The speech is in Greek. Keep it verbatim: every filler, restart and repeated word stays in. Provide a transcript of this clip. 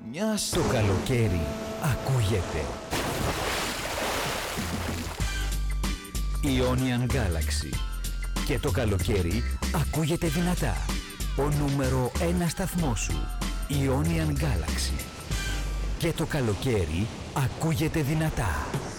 Μια Το καλοκαίρι ακούγεται. Ionian Galaxy. Και το καλοκαίρι ακούγεται δυνατά. Ο νούμερο ένα σταθμός σου. Ionian Galaxy. Και το καλοκαίρι ακούγεται δυνατά.